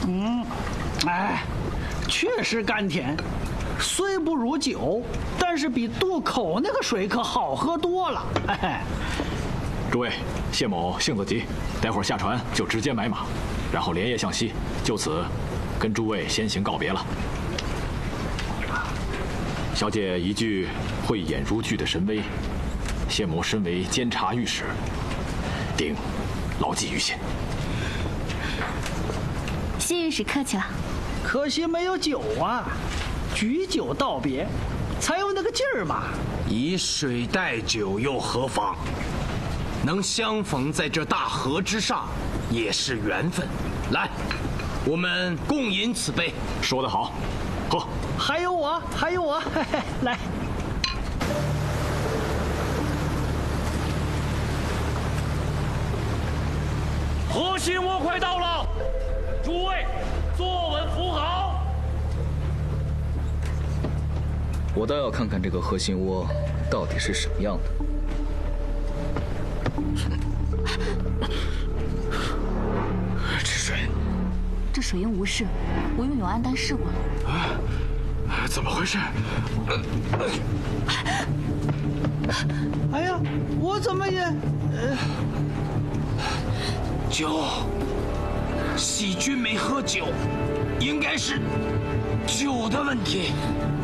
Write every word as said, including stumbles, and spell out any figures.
嗯，哎，确实甘甜，虽不如酒，但是比渡口那个水可好喝多了。哎， 诸位，谢某性子急，待会儿下船就直接买马，然后连夜向西，就此跟诸位先行告别了。小姐一句慧眼如炬的神威，谢某身为监察御史，定牢记于心。 谢御史客气了。 可惜没有酒啊，举酒道别，才有那个劲儿嘛。 以水代酒又何妨？能相逢在这大河之上，也是缘分。来，我们共饮此杯。 说得好，喝。 还有我，还有我，嘿嘿，来。 河心窝快到了，诸位坐稳扶好。 我倒要看看这个河心窝到底是什么样的。 这水， 这水应无事，我用永安丹试过了。 啊，怎么回事？ 哎呀，我怎么也……呃， 酒，细菌没喝酒，应该是酒的问题。